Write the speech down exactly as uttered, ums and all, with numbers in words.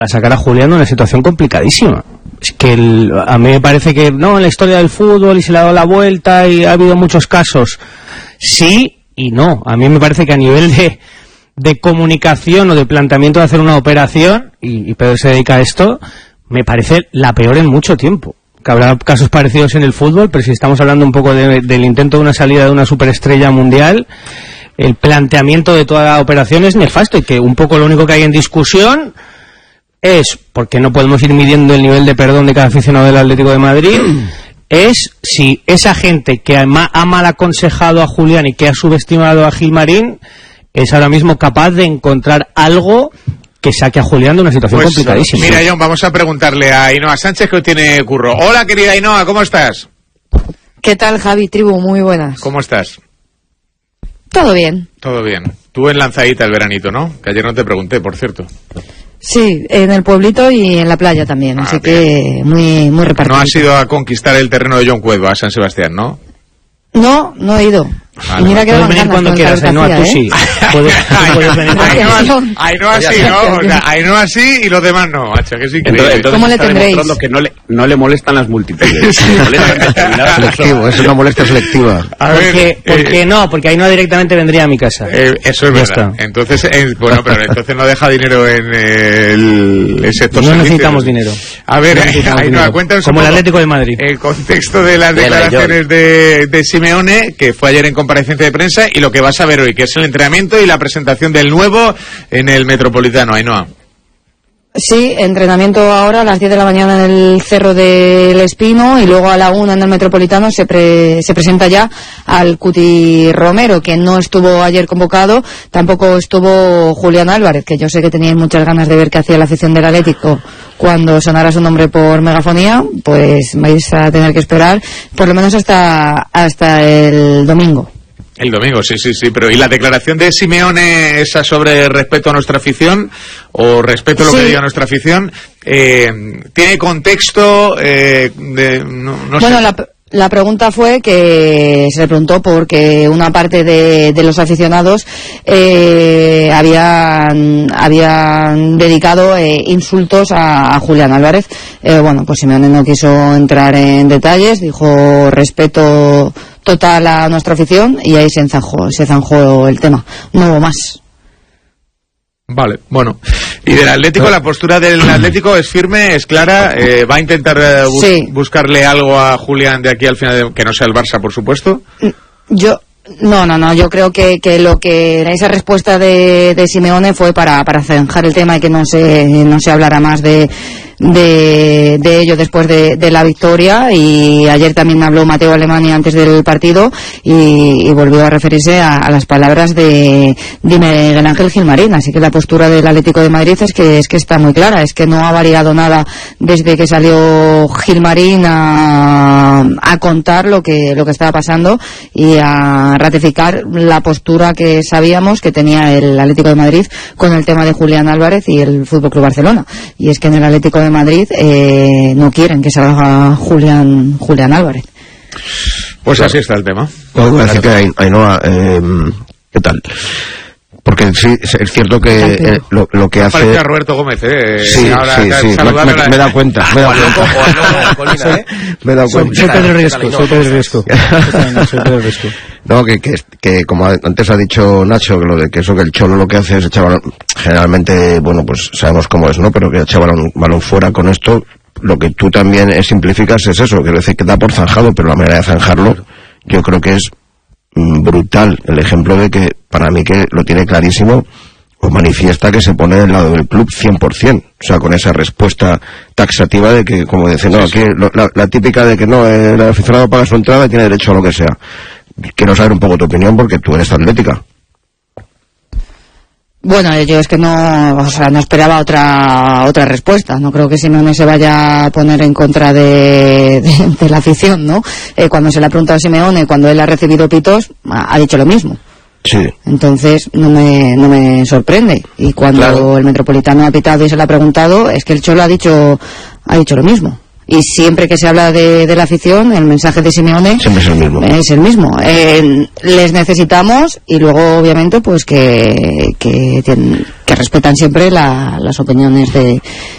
a sacar a Julián de una situación complicadísima. Es que el, a mí me parece que no, en la historia del fútbol y se le ha dado la vuelta y ha habido muchos casos. Sí y no. A mí me parece que a nivel de, de comunicación o de planteamiento de hacer una operación, y, y Pedro se dedica a esto, me parece la peor en mucho tiempo. Que habrá casos parecidos en el fútbol, pero si estamos hablando un poco de, del intento de una salida de una superestrella mundial, el planteamiento de toda la operación es nefasto, y que un poco lo único que hay en discusión es, porque no podemos ir midiendo el nivel de perdón de cada aficionado del Atlético de Madrid, es si esa gente que ha mal aconsejado a Julián y que ha subestimado a Gilmarín es ahora mismo capaz de encontrar algo que saque a Julián de una situación pues, complicadísima. Mira, John, vamos a preguntarle a Ainhoa Sánchez, que hoy tiene curro. Hola, querida Ainhoa, ¿cómo estás? ¿Qué tal, Javi, tribu? Muy buenas. ¿Cómo estás? Todo bien. Todo bien. Tú en lanzadita el veranito, ¿no? Que ayer no te pregunté, por cierto. Sí, en el pueblito y en la playa también, ah, así bien. Que muy muy repartido. No has ido a conquistar el terreno de John Cueto, a San Sebastián, ¿no? No, no he ido. Vale. Y mira que puedes venir cuando quieras, Ainhoa, tú sí. Puedes, puedes venir cuando Ainhoa sí, ¿no? O sea, Ainhoa sí y los demás no, macho, que sí. Entonces, entonces ¿cómo le tendréis? Que no le, no le molestan las multitudes. Sí. Selectivo, es una molestia selectiva. A ver, porque, eh, porque no, porque Ainhoa directamente vendría a mi casa. Eh, eso es ya verdad. Está. Entonces, eh, bueno, pero entonces no deja dinero en el, el sector. No servicios. necesitamos dinero. A ver, no necesitamos Ainhoa, dinero. cuéntanos como un el poco Atlético de Madrid. El contexto de las declaraciones de, de Simeone, que fue ayer en comparecencia de prensa, y lo que vas a ver hoy, que es el entrenamiento y la presentación del nuevo en el Metropolitano, Ainhoa. Sí, entrenamiento ahora a las diez de la mañana en el Cerro del Espino y luego a la una en el Metropolitano se, pre, se presenta ya al Cuti Romero, que no estuvo ayer convocado, tampoco estuvo Julián Álvarez, que yo sé que teníais muchas ganas de ver qué hacía la afición del Atlético cuando sonara su nombre por megafonía, pues vais a tener que esperar por lo menos hasta, hasta el domingo. El domingo, sí, sí, sí, pero ¿y la declaración de Simeone esa sobre respeto a nuestra afición o respeto a lo sí. que diga nuestra afición? Eh, ¿Tiene contexto? Eh, de, no, no bueno, sé. la, la pregunta fue que se le preguntó porque una parte de, de los aficionados eh, habían, habían dedicado eh, insultos a, a Julián Álvarez. Eh, bueno, pues Simeone no quiso entrar en detalles, dijo respeto total a nuestra afición y ahí se zanjó, se zanjó el tema. No hubo más. Vale, bueno. Y del Atlético, la postura del Atlético es firme, es clara. Eh, ¿Va a intentar eh, bus- sí. buscarle algo a Julián de aquí al final, de, que no sea el Barça, por supuesto? Yo... No, no, no, yo creo que, que lo que esa respuesta de, de Simeone fue para, para zanjar el tema y que no se, no se hablara más de, de, de ello después de, de la victoria. Y ayer también habló Mateo Alemany antes del partido y, y volvió a referirse a, a las palabras de, de Miguel Ángel Gilmarín. Así que la postura del Atlético de Madrid es que, es que está muy clara, es que no ha variado nada desde que salió Gilmarín a, a contar lo que, lo que estaba pasando y a ratificar la postura que sabíamos que tenía el Atlético de Madrid con el tema de Julián Álvarez y el F C Barcelona. Y es que en el Atlético de Madrid eh, no quieren que salga Julián Julián Álvarez. Pues así está el tema. Puedo decir que Ainhoa, eh, ¿qué tal? Porque sí, es cierto que eh, lo, lo que hace... Parece a Roberto Gómez, ¿eh? Sí, ahora, sí, sí, me, me, me he dado cuenta, me he dado cuenta. Me he dado cuenta. Soy Pedro Riesco, soy Pedro Riesco. Soy Pedro Riesco. No, que, que, que como antes ha dicho Nacho, que lo de que eso que el Cholo lo que hace es echar balón, generalmente, bueno, pues sabemos cómo es, ¿no? Pero que echa balón, balón fuera con esto, lo que tú también simplificas es eso, quiero decir que da por zanjado, pero la manera de zanjarlo, yo creo que es brutal el ejemplo de que, para mí que lo tiene clarísimo, o manifiesta que se pone del lado del club cien por ciento, o sea, con esa respuesta taxativa de que, como dicen, no, aquí lo, la, la típica de que no, el aficionado paga su entrada y tiene derecho a lo que sea. Quiero saber un poco tu opinión porque tú eres atlética. Bueno, yo es que no, o sea, no esperaba otra otra respuesta. No creo que Simeone se vaya a poner en contra de, de, de la afición, ¿no? Eh, cuando se le ha preguntado a Simeone, cuando él ha recibido pitos, ha, ha dicho lo mismo. Sí. Entonces no me no me sorprende. Y cuando claro. el Metropolitano ha pitado y se le ha preguntado, es que el Cholo ha dicho ha dicho lo mismo. Y siempre que se habla de, de la afición, el mensaje de Simeone siempre es el mismo. Es el mismo. Eh, les necesitamos y luego, obviamente, pues que que, que respetan siempre la, las opiniones de,